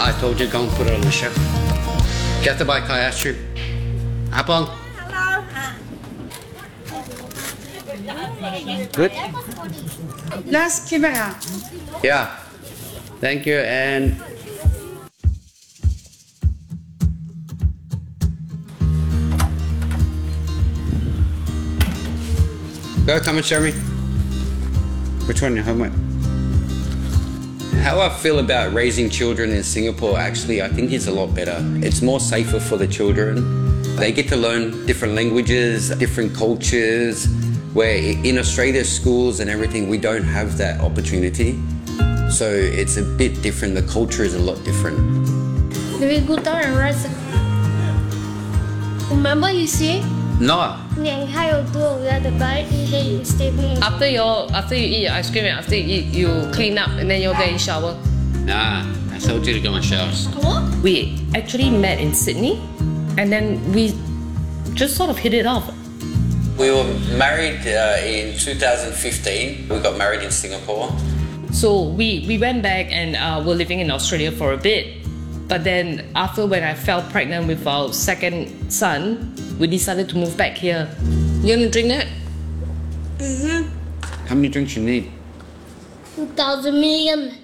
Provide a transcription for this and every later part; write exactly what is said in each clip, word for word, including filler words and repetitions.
I told you, go and put it on the shelf. Get the bike, I asked you. Apple? Good? Last camera. Yeah. Thank you, and... Go, come and show me. Which one you home with? How I feel about raising children in Singapore, actually, I think is a lot better. It's more safer for the children. They get to learn different languages, different cultures, where in Australia's schools and everything, we don't have that opportunity. So it's a bit different. The culture is a lot different. Maybe go down and rest. Remember you see? No. After you after you eat ice cream and after you eat, you clean up and then you'll get in shower. Nah, I told you to go and shower. We actually met in Sydney, and then we just sort of hit it off. We were married uh, in two thousand fifteen. We got married in Singapore. So we, we went back and uh, were living in Australia for a bit. But then after when I fell pregnant with our second son, we decided to move back here. You want to drink that? Mm-hmm. How many drinks you need? two thousand million.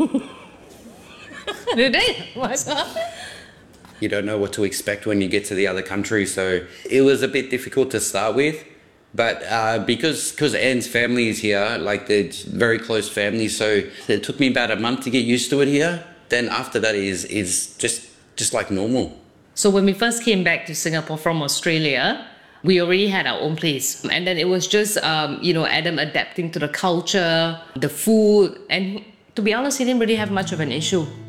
Did they? What's up? You don't know what to expect when you get to the other country, so it was a bit difficult to start with. But uh, because because Anne's family is here, like they're very close family, so it took me about a month to get used to it here. Then after that is is just just like normal. So when we first came back to Singapore from Australia, we already had our own place. And then it was just, um, you know, Adam adapting to the culture, the food. And to be honest, he didn't really have much of an issue.